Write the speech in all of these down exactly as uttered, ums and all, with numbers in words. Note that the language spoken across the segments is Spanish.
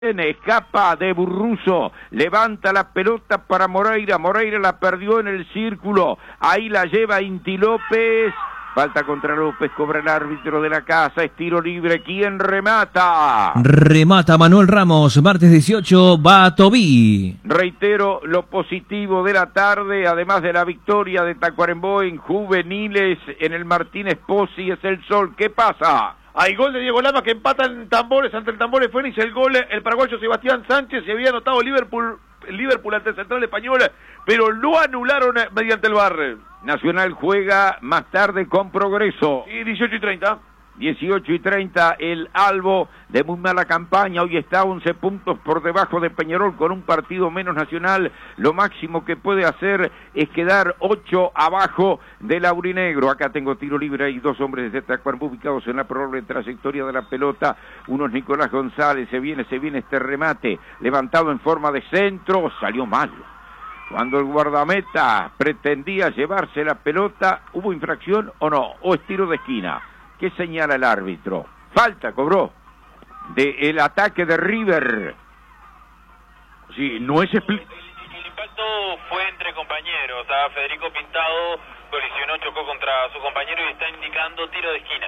Escapa de Burruso, levanta la pelota para Moreira, Moreira la perdió en el círculo, ahí la lleva Inti López, falta contra López, cobra el árbitro de la casa, es tiro libre, ¿quién remata? Remata Manuel Ramos, martes dieciocho, va Tobí. Reitero lo positivo de la tarde, además de la victoria de Tacuarembó en juveniles, en el Martínez Pozzi es el sol, ¿qué pasa? Hay gol de Diego Lama que empata en Tambores ante el Tambores Fénix. El gol, el paraguayo Sebastián Sánchez, se había anotado Liverpool, Liverpool ante el Central Español, pero lo anularon mediante el V A R. Nacional juega más tarde con Progreso. Y dieciocho y treinta. dieciocho y treinta, el Albo de muy mala campaña, hoy está once puntos por debajo de Peñarol con un partido menos. Nacional, lo máximo que puede hacer es quedar ocho abajo del Aurinegro. Acá tengo tiro libre, hay dos hombres de Tacuarembó ubicados en la probable trayectoria de la pelota, uno es Nicolás González, se viene, se viene este remate, levantado en forma de centro, salió mal. Cuando el guardameta pretendía llevarse la pelota, ¿hubo infracción o no? ¿O es tiro de esquina? ¿Qué señala el árbitro? Falta, cobró, del ataque de River. Sí, no es... El, el impacto fue entre compañeros. A Federico Pintado colisionó, chocó contra su compañero y está indicando tiro de esquina.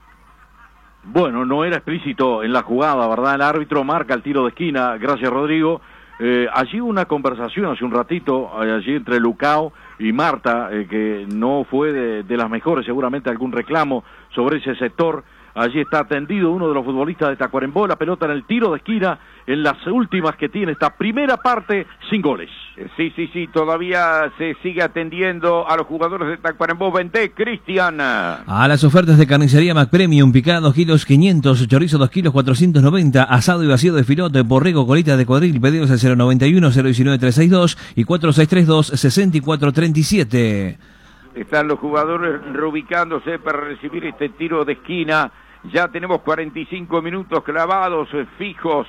Bueno, no era explícito en la jugada, ¿verdad? El árbitro marca el tiro de esquina. Gracias, Rodrigo. Eh, allí una conversación hace un ratito, allí entre Lucao y Marta, eh, que no fue de, de las mejores, seguramente algún reclamo sobre ese sector. Allí está atendido uno de los futbolistas de Tacuarembó, la pelota en el tiro de esquina, en las últimas que tiene esta primera parte, sin goles. Sí, sí, sí, todavía se sigue atendiendo a los jugadores de Tacuarembó. Vente, Cristian. A las ofertas de carnicería Mac Premium, picada dos kilos quinientos, chorizo dos kilos cuatrocientos noventa, asado y vacío de filote, borrego, colita de cuadril, pedidos al cero noventa y uno, cero diecinueve, trescientos sesenta y dos y cuatro seis tres dos, sesenta y cuatro treinta y siete. Están los jugadores reubicándose para recibir este tiro de esquina. Ya tenemos cuarenta y cinco minutos clavados, fijos,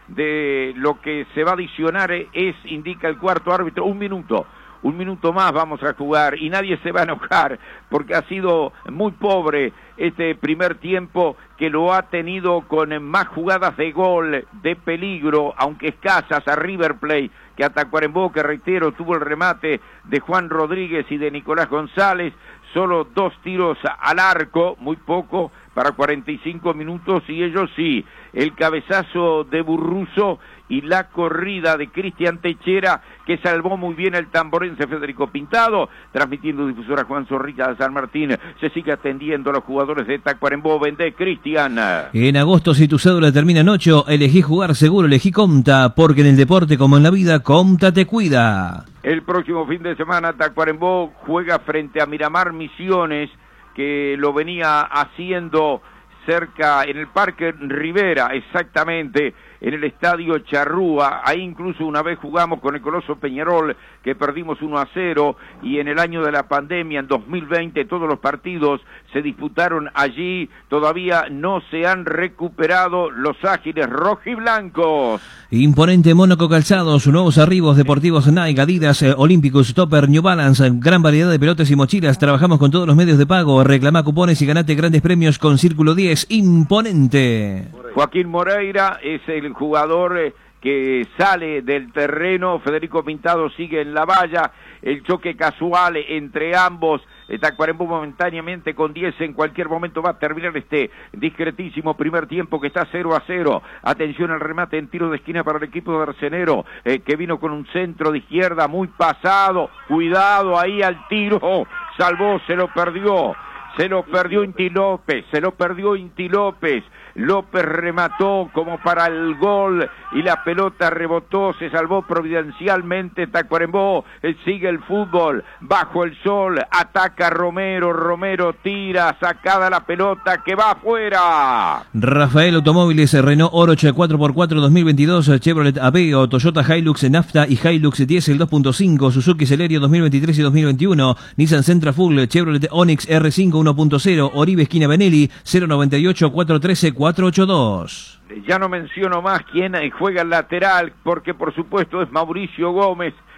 de lo que se va a adicionar es, indica el cuarto árbitro, un minuto. Un minuto más vamos a jugar y nadie se va a enojar porque ha sido muy pobre este primer tiempo, que lo ha tenido con más jugadas de gol, de peligro, aunque escasas, a River Plate que a Tacuarembó, que reitero, tuvo el remate de Juan Rodríguez y de Nicolás González, solo dos tiros al arco, muy poco para cuarenta y cinco minutos, y ellos sí, el cabezazo de Burruso y la corrida de Cristian Techera, que salvó muy bien el tamborense Federico Pintado. Transmitiendo difusora Juan Zorrilla de San Martín, se sigue atendiendo a los jugadores de Tacuarembó. Vende, Cristian. En agosto, si tu cédula termina en ocho, elegí jugar seguro, elegí Comta, porque en el deporte como en la vida, Comta te cuida. El próximo fin de semana Tacuarembó juega frente a Miramar Misiones, que lo venía haciendo cerca en el Parque Rivera, exactamente, en el Estadio Charrúa. Ahí incluso una vez jugamos con el Coloso Peñarol, que perdimos uno a cero, y en el año de la pandemia, en dos mil veinte, todos los partidos se disputaron allí. Todavía no se han recuperado los ágiles rojiblancos. Imponente Mónaco Calzados, nuevos arribos deportivos Nike, Adidas, eh, Olímpicos, Topper, New Balance, gran variedad de pelotas y mochilas. Trabajamos con todos los medios de pago. Reclama cupones y ganate grandes premios con Círculo diez. Imponente. Joaquín Moreira es el jugador eh, que sale del terreno. Federico Pintado sigue en la valla. El choque casual entre ambos. Tacuarembó momentáneamente con diez, en cualquier momento va a terminar este discretísimo primer tiempo que está cero a cero. Atención al remate en tiro de esquina para el equipo de Arcenero, eh, que vino con un centro de izquierda muy pasado. Cuidado ahí al tiro, salvó, se lo perdió. Se lo perdió Inti López, se lo perdió Inti López. López remató como para el gol y la pelota rebotó, se salvó providencialmente Tacuarembó. Sigue el fútbol, bajo el sol, ataca Romero, Romero tira, sacada la pelota que va afuera. Rafael Automóviles, Renault Oroch cuatro por cuatro dos mil veintidós, Chevrolet Aveo, Toyota Hilux Nafta y Hilux Diesel dos punto cinco, Suzuki Celerio dos mil veintitrés y dos mil veintiuno, Nissan Sentra Full, Chevrolet Onix R cinco uno punto cero, Oribe esquina Benelli, cero noventa y ocho, cuatrocientos trece, cuatrocientos ochenta y dos. Ya no menciono más quién juega el lateral, porque por supuesto es Mauricio Gómez,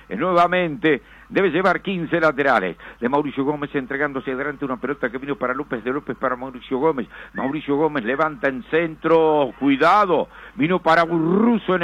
nuevamente debe llevar quince laterales. De Mauricio Gómez entregándose adelante una pelota que vino para López, de López para Mauricio Gómez. Mauricio Gómez levanta en centro, cuidado, vino para Burruso en